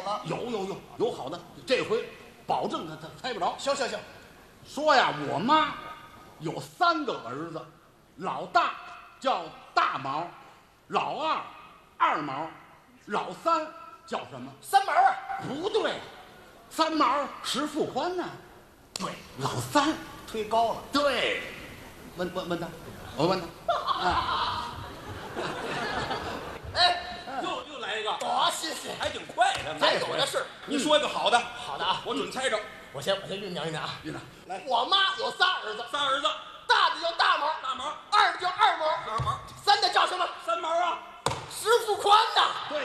了？ 有好的，这回保证他猜不着。 行， 说呀，我妈有3个儿子，老大叫大毛，老二二毛，老三叫什么？ 三毛啊？ 不对，三毛石富宽呢？对，老三推高了。 对，问他，我问他。 哎， 又来一个， 好，谢谢。 还挺快的。 咱有的是。 你说一个好的， 好的啊， 我准猜着。 我先酝酿啊。 院长，来， 我妈有仨儿子， 3儿子， 大的叫大毛， 大毛， 二的叫二毛， 二毛， 三的叫什么？ 三毛啊。 石富宽呐。 对，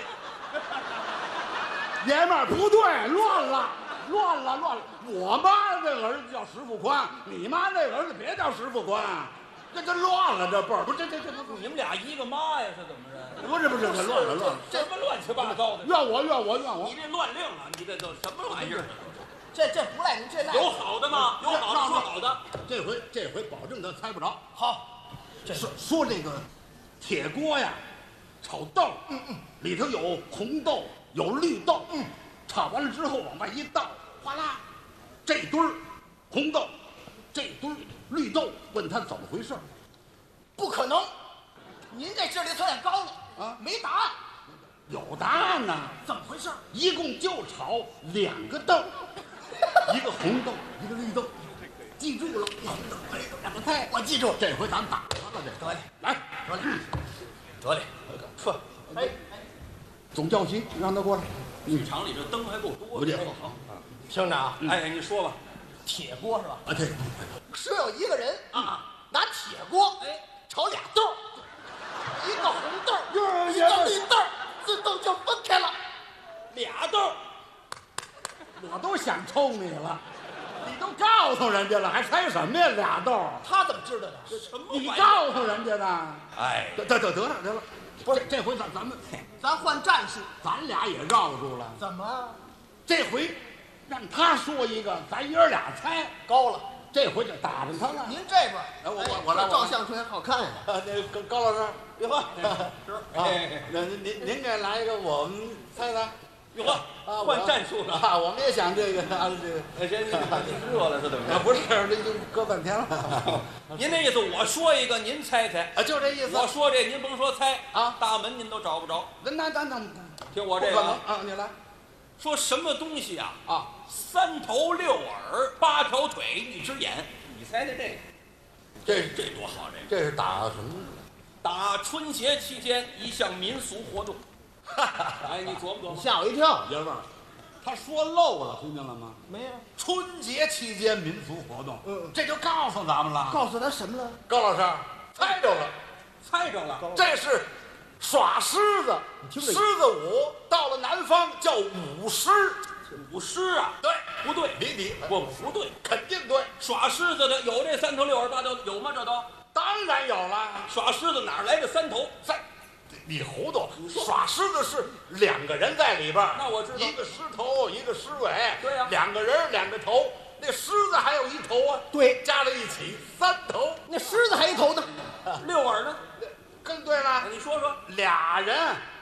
爷们儿不对，乱了。我妈那儿子叫石富宽，你妈那儿子别叫石富宽，这乱了，这辈儿不是这你们俩一个妈呀？是怎么着？ 不是，这乱了。 什么乱七八糟的？ 怨我！ 你这乱令啊！你这都什么玩意儿？ 这不赖您，这赖有好的吗？有好的说好的。 这回保证他猜不着。 好。 说这个铁锅呀，炒豆，里头有红豆，有绿豆，炒完了之后往外一倒，哗啦，这堆儿红豆，这堆儿绿豆，问他怎么回事？ 不可能，您这智力测验高了啊， 没答案。 有答案呢。 怎么回事？ 一共就炒2个豆，一个红豆，一个绿豆，记住了，红豆绿豆2个菜， 我记住。 这回咱打他了，这得嘞， 来， 得嘞，呵，哎， 总教习让他过来。 剧场里这灯还够多的。 不对，好， 听着啊， 哎，你说吧。 铁锅是吧？ 啊对， 说有一个人拿铁锅炒俩豆，一个红豆，一个绿豆，自动就分开了。 俩豆， 我都想抽你了，你都告诉人家了，还猜什么呀？2豆， 他怎么知道的？ 什么玩意儿？ 你告诉人家的。 哎， 得了，不是这回咱们咱换战术。 咱俩也绕住了。 怎么这回让他说一个，咱爷儿俩猜。 高了？ 这回就打着他了。 您这边， 我来照相片好看呀。 那高老师， 别喝， 那您给来一个，我们猜猜。 哟呵，换战术了。 啊，我们也想这个啊，这个。 哎，这热了是怎么着？ 不是，这已经搁半天了。 您那意思，我说一个，您猜猜。 啊，就这意思。 我说这，您甭说猜啊， 大门您都找不着。 那听我这个啊，你来。 说什么东西啊？ 啊 ，3头6耳8条腿1只眼，你猜猜这个？这多好！ 这是打什么？ 打春节期间一项民俗活动。哎，你琢磨琢磨。 吓我一跳。 爷们儿，他说漏了，听见了吗？ 没有。 春节期间民俗活动，这就告诉咱们了。 告诉他什么了？ 高老师猜着了， 猜着了。 这是耍狮子，狮子舞，到了南方叫舞狮。 舞狮啊？ 对， 不对， 你不对， 肯定对。 耍狮子的有这3头6耳8条，有吗？这都当然有了。 耍狮子哪来的3头？ 你糊涂！耍狮子是2个人在里边， 那我知道， 一个狮头，一个狮尾。 对呀 ，2个人2个头，那狮子还有1头啊。 对， 加在一起3头。 那狮子还一头呢 ，6耳呢？ 更对了。 你说说 ，2人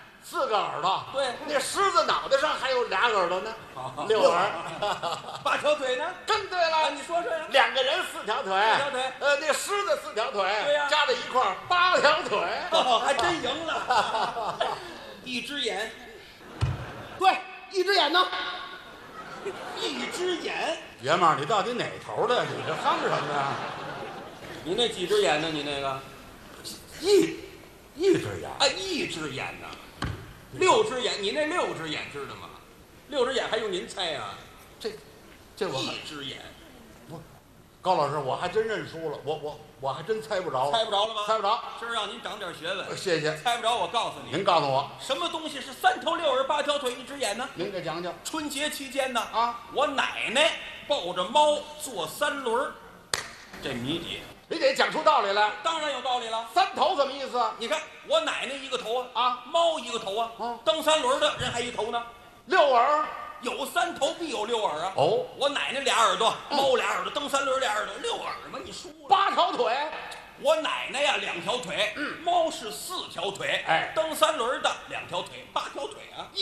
4个耳朵。 对， 那狮子脑袋上还有2耳朵呢，6耳。 8条腿呢？ 更对了。 你说说呀。 2个人4条腿。 4条腿。 那狮子4条腿。 对呀。 加在一块儿8条腿。 还真赢了。1只眼。 对，1只眼呢 ？1只眼。 爷们儿，你到底哪头的？你这哼什么呀？ 你那几只眼呢？你那个？ 一只眼。 啊，1只眼呢？6只眼，你那6只眼知道吗？6只眼还用您猜呀？ 这我 1只眼。 不，高老师，我还真认输了，我还真猜不着。 猜不着了吗？ 猜不着。 今儿让您长点学问。 谢谢。 猜不着，我告诉你。 您告诉我， 什么东西是3头6耳8条腿1只眼呢？ 您给讲讲。 春节期间呢， 我奶奶抱着猫坐3轮，这谜底。 你得讲出道理来。 当然有道理了。 3头什么意思？ 你看，我奶奶1个头猫1个头蹬3轮的人还1头呢。 6耳， 有3头必有6耳啊。 哦， 我奶奶俩耳朵，猫俩耳朵，蹬3轮俩耳朵，6耳嘛，你输了。 8条腿。 我奶奶呀2条腿，猫是4条腿，蹬3轮的2条腿，8条腿啊。